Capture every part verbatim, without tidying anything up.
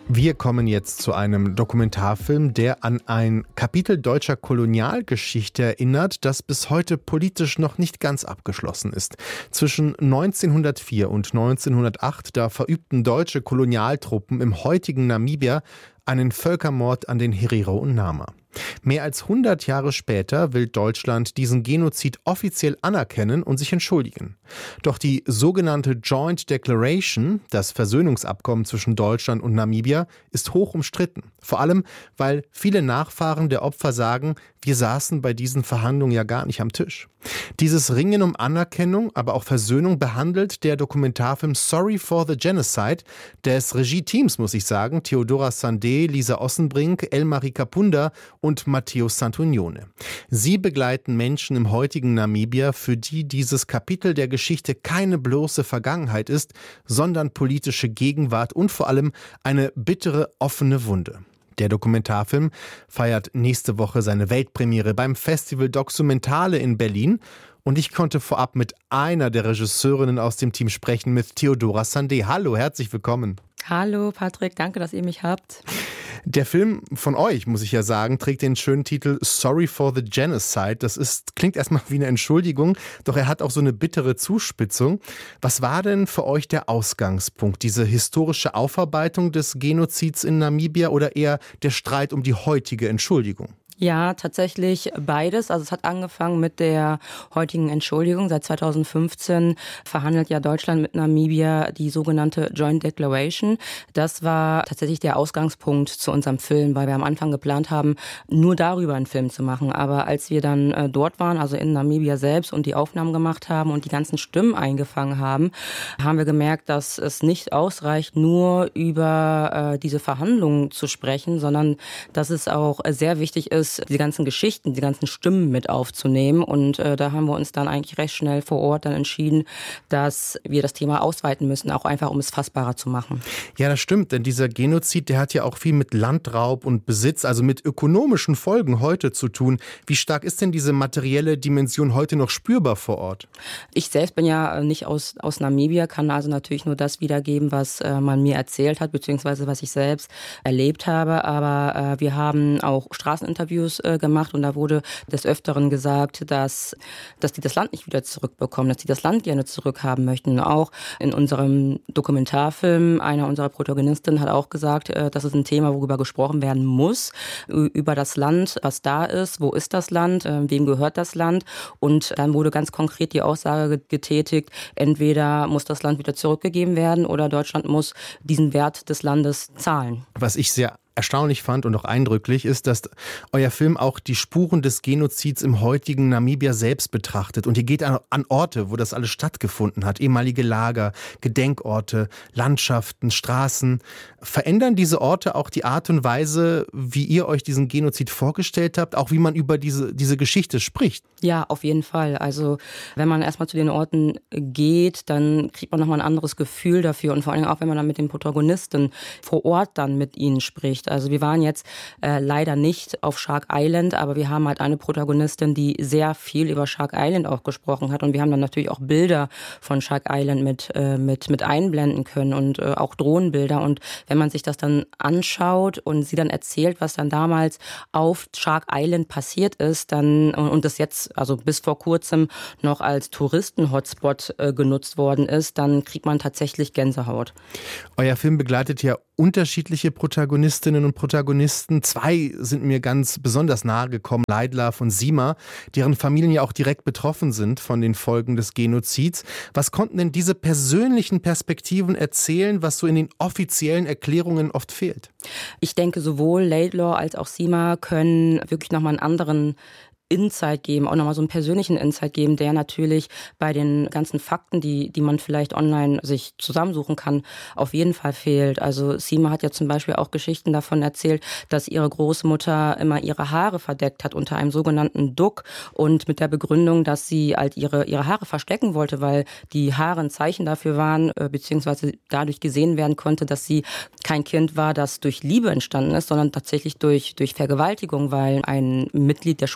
Wir kommen jetzt zu einem Dokumentarfilm, der an ein Kapitel deutscher Kolonialgeschichte erinnert, das bis heute politisch noch nicht ganz abgeschlossen ist. Zwischen neunzehnhundertvier und neunzehnhundertacht, da verübten deutsche Kolonialtruppen im heutigen Namibia einen Völkermord an den Herero und Nama. Mehr als hundert Jahre später will Deutschland diesen Genozid offiziell anerkennen und sich entschuldigen. Doch die sogenannte Joint Declaration, das Versöhnungsabkommen zwischen Deutschland und Namibia, ist hoch umstritten. Vor allem, weil viele Nachfahren der Opfer sagen, wir saßen bei diesen Verhandlungen ja gar nicht am Tisch. Dieses Ringen um Anerkennung, aber auch Versöhnung behandelt der Dokumentarfilm Sorry for the Genocide des Regie-Teams, muss ich sagen, Theodora Sandé, Lisa Ossenbrink, Elmarie Kapunda und Matteo Santunione. Sie begleiten Menschen im heutigen Namibia, für die dieses Kapitel der Geschichte keine bloße Vergangenheit ist, sondern politische Gegenwart und vor allem eine bittere, offene Wunde. Der Dokumentarfilm feiert nächste Woche seine Weltpremiere beim Festival Documentale in Berlin. Und ich konnte vorab mit einer der Regisseurinnen aus dem Team sprechen, mit Theodora Sandé. Hallo, herzlich willkommen. Hallo Patrick, danke, dass ihr mich habt. Der Film von euch, muss ich ja sagen, trägt den schönen Titel Sorry for the Genocide. Das ist, klingt erstmal wie eine Entschuldigung, doch er hat auch so eine bittere Zuspitzung. Was war denn für euch der Ausgangspunkt? Diese historische Aufarbeitung des Genozids in Namibia oder eher der Streit um die heutige Entschuldigung? Ja, tatsächlich beides. Also es hat angefangen mit der heutigen Entschuldigung. Seit zweitausendfünfzehn verhandelt ja Deutschland mit Namibia die sogenannte Joint Declaration. Das war tatsächlich der Ausgangspunkt zu unserem Film, weil wir am Anfang geplant haben, nur darüber einen Film zu machen. Aber als wir dann äh, dort waren, also in Namibia selbst und die Aufnahmen gemacht haben und die ganzen Stimmen eingefangen haben, haben wir gemerkt, dass es nicht ausreicht, nur über äh, diese Verhandlungen zu sprechen, sondern dass es auch sehr wichtig ist, die ganzen Geschichten, die ganzen Stimmen mit aufzunehmen. Und äh, da haben wir uns dann eigentlich recht schnell vor Ort dann entschieden, dass wir das Thema ausweiten müssen, auch einfach, um es fassbarer zu machen. Ja, das stimmt, denn dieser Genozid, der hat ja auch viel mit Landraub und Besitz, also mit ökonomischen Folgen heute zu tun. Wie stark ist denn diese materielle Dimension heute noch spürbar vor Ort? Ich selbst bin ja nicht aus, aus Namibia, kann also natürlich nur das wiedergeben, was äh, man mir erzählt hat, beziehungsweise was ich selbst erlebt habe. Aber äh, wir haben auch Straßeninterviews gemacht und da wurde des Öfteren gesagt, dass, dass die das Land nicht wieder zurückbekommen, dass die das Land gerne zurückhaben möchten. Und auch in unserem Dokumentarfilm, einer unserer Protagonistinnen hat auch gesagt, das ist ein Thema, worüber gesprochen werden muss, über das Land, was da ist, wo ist das Land, wem gehört das Land. Und dann wurde ganz konkret die Aussage getätigt, entweder muss das Land wieder zurückgegeben werden oder Deutschland muss diesen Wert des Landes zahlen. Was ich sehr erstaunlich fand und auch eindrücklich ist, dass euer Film auch die Spuren des Genozids im heutigen Namibia selbst betrachtet. Und ihr geht an, an Orte, wo das alles stattgefunden hat. Ehemalige Lager, Gedenkorte, Landschaften, Straßen. Verändern diese Orte auch die Art und Weise, wie ihr euch diesen Genozid vorgestellt habt, auch wie man über diese, diese Geschichte spricht? Ja, auf jeden Fall. Also wenn man erstmal zu den Orten geht, dann kriegt man nochmal ein anderes Gefühl dafür. Und vor allem auch, wenn man dann mit den Protagonisten vor Ort dann mit ihnen spricht. Also wir waren jetzt äh, leider nicht auf Shark Island, aber wir haben halt eine Protagonistin, die sehr viel über Shark Island auch gesprochen hat und wir haben dann natürlich auch Bilder von Shark Island mit äh, mit mit einblenden können und äh, auch Drohnenbilder. Und wenn man sich das dann anschaut und sie dann erzählt, was dann damals auf Shark Island passiert ist, dann und, und das jetzt also bis vor kurzem noch als Touristen-Hotspot äh, genutzt worden ist, dann kriegt man tatsächlich Gänsehaut. Euer Film begleitet ja unterschiedliche Protagonistinnen und Protagonisten. Zwei sind mir ganz besonders nahe gekommen, Leidlaf und Sima, deren Familien ja auch direkt betroffen sind von den Folgen des Genozids. Was konnten denn diese persönlichen Perspektiven erzählen, was so in den offiziellen Erklärungen oft fehlt? Ich denke, sowohl Laidlaw als auch Sima können wirklich nochmal einen anderen Insight geben, auch nochmal so einen persönlichen Insight geben, der natürlich bei den ganzen Fakten, die die man vielleicht online sich zusammensuchen kann, auf jeden Fall fehlt. Also Sima hat ja zum Beispiel auch Geschichten davon erzählt, dass ihre Großmutter immer ihre Haare verdeckt hat unter einem sogenannten Duck und mit der Begründung, dass sie halt ihre ihre Haare verstecken wollte, weil die Haare ein Zeichen dafür waren, beziehungsweise dadurch gesehen werden konnte, dass sie kein Kind war, das durch Liebe entstanden ist, sondern tatsächlich durch durch Vergewaltigung, weil ein Mitglied der Schutztruppe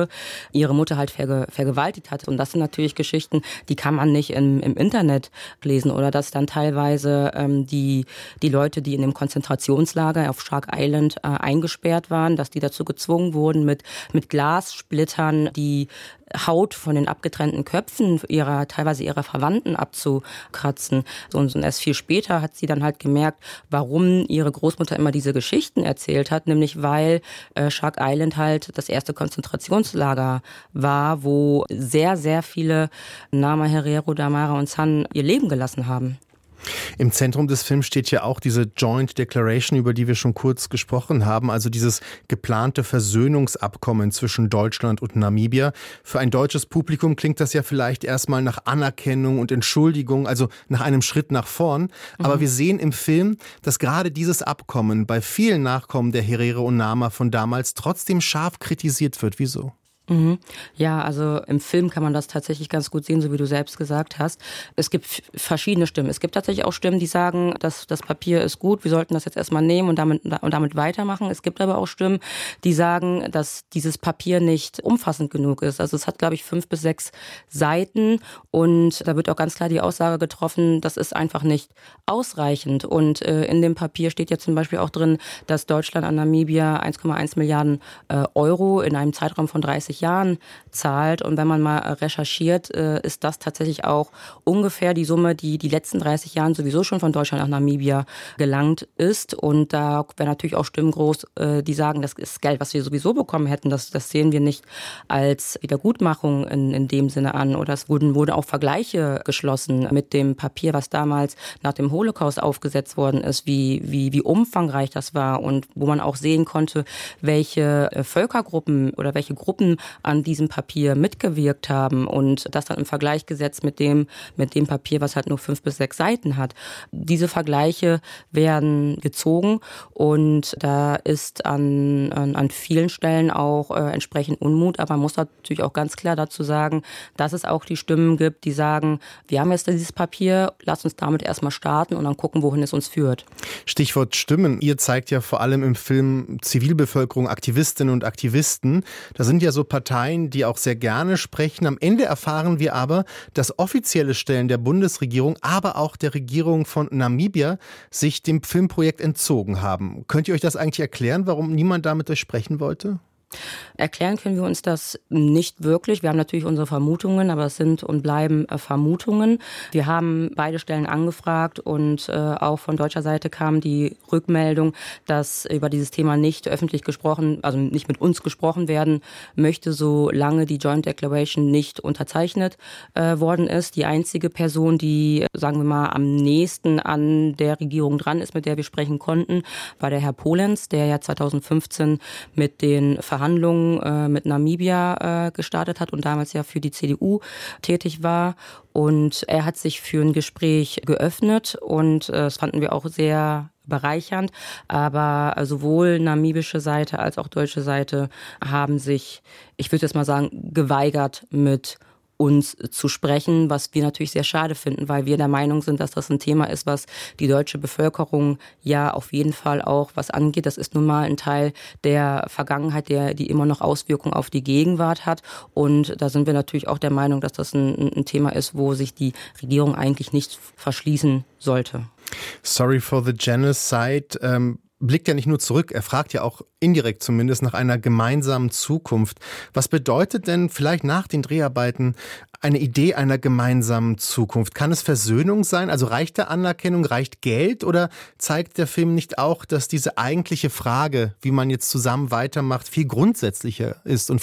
Vorwürfe, ihre Mutter halt verge- vergewaltigt hat. Und das sind natürlich Geschichten, die kann man nicht im, im Internet lesen. Oder dass dann teilweise ähm, die, die Leute, die in dem Konzentrationslager auf Shark Island äh, eingesperrt waren, dass die dazu gezwungen wurden, mit, mit Glassplittern die Haut von den abgetrennten Köpfen ihrer, teilweise ihrer Verwandten abzukratzen. Und erst viel später hat sie dann halt gemerkt, warum ihre Großmutter immer diese Geschichten erzählt hat, nämlich weil äh, Shark Island halt das erste Konzentrationslager war, wo sehr, sehr viele Nama, Herero, Damara und San ihr Leben gelassen haben. Im Zentrum des Films steht ja auch diese Joint Declaration, über die wir schon kurz gesprochen haben, also dieses geplante Versöhnungsabkommen zwischen Deutschland und Namibia. Für ein deutsches Publikum klingt das ja vielleicht erstmal nach Anerkennung und Entschuldigung, also nach einem Schritt nach vorn. Aber mhm. wir sehen im Film, dass gerade dieses Abkommen bei vielen Nachkommen der Herero und Nama von damals trotzdem scharf kritisiert wird. Wieso? Mhm. Ja, also im Film kann man das tatsächlich ganz gut sehen, so wie du selbst gesagt hast. Es gibt f- verschiedene Stimmen. Es gibt tatsächlich auch Stimmen, die sagen, dass das Papier ist gut, wir sollten das jetzt erstmal nehmen und damit, und damit weitermachen. Es gibt aber auch Stimmen, die sagen, dass dieses Papier nicht umfassend genug ist. Also es hat, glaube ich, fünf bis sechs Seiten und da wird auch ganz klar die Aussage getroffen, das ist einfach nicht ausreichend. Und äh, in dem Papier steht ja zum Beispiel auch drin, dass Deutschland an Namibia eins Komma eins Milliarden äh, Euro in einem Zeitraum von dreißig Jahren zahlt. Und wenn man mal recherchiert, ist das tatsächlich auch ungefähr die Summe, die die letzten dreißig Jahren sowieso schon von Deutschland nach Namibia gelangt ist. Und da wäre natürlich auch Stimmen groß, die sagen, das ist Geld, was wir sowieso bekommen hätten. Das, das sehen wir nicht als Wiedergutmachung in, in dem Sinne an. Oder es wurden, wurden auch Vergleiche geschlossen mit dem Papier, was damals nach dem Holocaust aufgesetzt worden ist, wie, wie, wie umfangreich das war und wo man auch sehen konnte, welche Völkergruppen oder welche Gruppen an diesem Papier mitgewirkt haben und das dann im Vergleich gesetzt mit dem, mit dem Papier, was halt nur fünf bis sechs Seiten hat. Diese Vergleiche werden gezogen und da ist an, an, an vielen Stellen auch äh, entsprechend Unmut, aber man muss natürlich auch ganz klar dazu sagen, dass es auch die Stimmen gibt, die sagen, wir haben jetzt dieses Papier, lass uns damit erstmal starten und dann gucken, wohin es uns führt. Stichwort Stimmen. Ihr zeigt ja vor allem im Film Zivilbevölkerung, Aktivistinnen und Aktivisten. Da sind ja so Parteien, die auch sehr gerne sprechen. Am Ende erfahren wir aber, dass offizielle Stellen der Bundesregierung, aber auch der Regierung von Namibia sich dem Filmprojekt entzogen haben. Könnt ihr euch das eigentlich erklären, warum niemand da mit euch sprechen wollte? Erklären können wir uns das nicht wirklich. Wir haben natürlich unsere Vermutungen, aber es sind und bleiben äh, Vermutungen. Wir haben beide Stellen angefragt und äh, auch von deutscher Seite kam die Rückmeldung, dass über dieses Thema nicht öffentlich gesprochen, also nicht mit uns gesprochen werden möchte, solange die Joint Declaration nicht unterzeichnet äh, worden ist. Die einzige Person, die, sagen wir mal, am nächsten an der Regierung dran ist, mit der wir sprechen konnten, war der Herr Polenz, der ja zweitausendfünfzehn mit den Verhandlungen Verhandlungen mit Namibia gestartet hat und damals ja für die C D U tätig war. Und er hat sich für ein Gespräch geöffnet und das fanden wir auch sehr bereichernd. Aber sowohl namibische Seite als auch deutsche Seite haben sich, ich würde jetzt mal sagen, geweigert mit uns zu sprechen, was wir natürlich sehr schade finden, weil wir der Meinung sind, dass das ein Thema ist, was die deutsche Bevölkerung ja auf jeden Fall auch was angeht. Das ist nun mal ein Teil der Vergangenheit, der, die immer noch Auswirkungen auf die Gegenwart hat. Und da sind wir natürlich auch der Meinung, dass das ein, ein Thema ist, wo sich die Regierung eigentlich nicht verschließen sollte. Sorry for the Genocide. Ähm blickt ja nicht nur zurück, er fragt ja auch indirekt zumindest nach einer gemeinsamen Zukunft. Was bedeutet denn vielleicht nach den Dreharbeiten eine Idee einer gemeinsamen Zukunft? Kann es Versöhnung sein? Also reicht da Anerkennung, reicht Geld oder zeigt der Film nicht auch, dass diese eigentliche Frage, wie man jetzt zusammen weitermacht, viel grundsätzlicher ist und